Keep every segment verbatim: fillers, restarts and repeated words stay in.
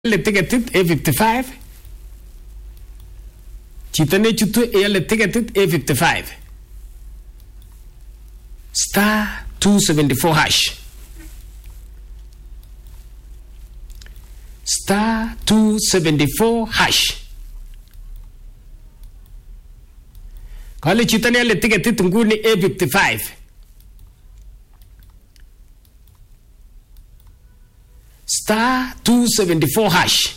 le tiketit A fifty-five. Chito ne chutu ele tiketit A fifty-five. Star two seventy-four hash. Star two seventy-four hash. Kale chito ne ele tiketit nguni A fifty-five. Star two seventy-four hash.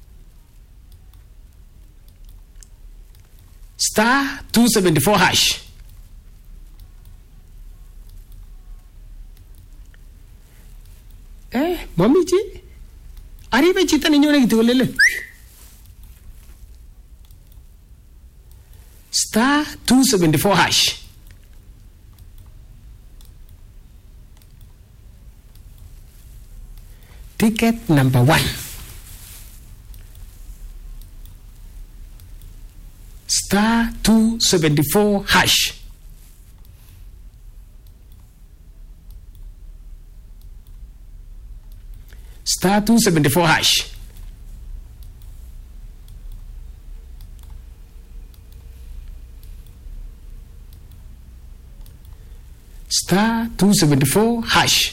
Star two seventy-four hash. Eh, mami ji. Arriba chita niño ne gitu lele. Star two seventy-four hash. Ticket number one. Star two seventy-four hash. Star two seventy-four hash. Star two seventy-four hash.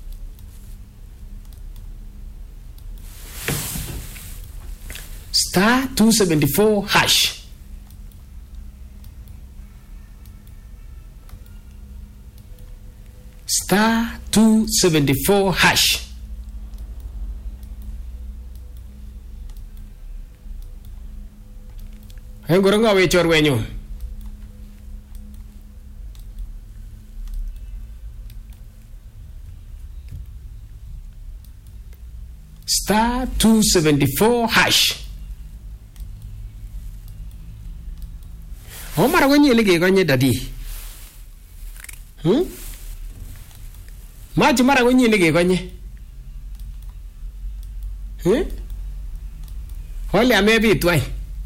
Star two seventy-four hash. Star two seventy-four hash. Hey, gorong awe chorwenyo. Star two seventy-four hash. Oh, mara kwenye lige kwenye dadi. Hmm? Maji mara kwenye lige kwenye. Hmm? Hole amebi tuai.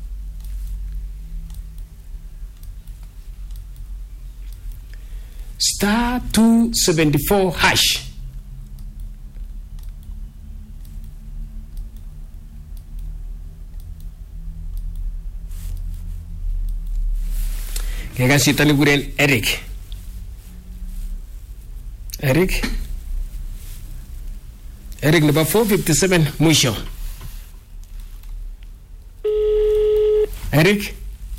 Star two seventy-four hash. Kaya si Tony Guren Eric. Eric. Eric number four fifty-seven mwisho. Eric.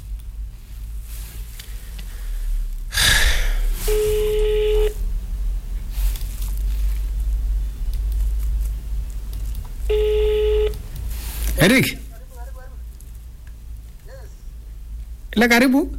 Eric. La karibu.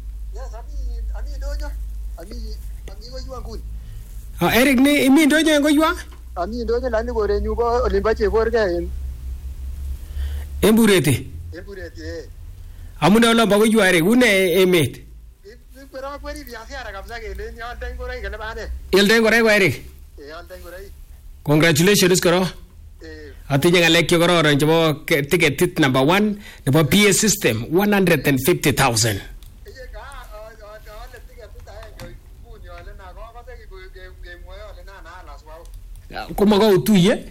Ah, Eric ni imi ndojo ngo ywa? Ami ndojo lani gore nyugo olimba chebor ga en. Emburete. Emburete. Amuna ola bago ywa Eric une emet. Pero kweri biasi ara kabisa kele ni al den gore kele bane. El den gore Eric. Eh al den gore. Congratulations karo. Eh Atinye ngalek yo karo ran chebo ticket number one nebo P A system one hundred fifty thousand. Kuma go utuye?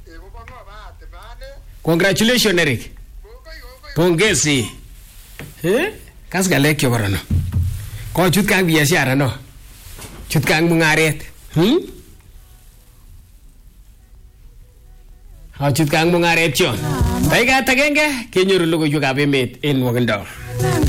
Congratulations Eric. Pongezi. Eh? Kas galek yo korano. Ko chut kang biashara no. Chut kang mungaret. Hmm? Ha chut kang mungaret yon. Taiga tagenge kenyoru logoywekab emet en Wogendo.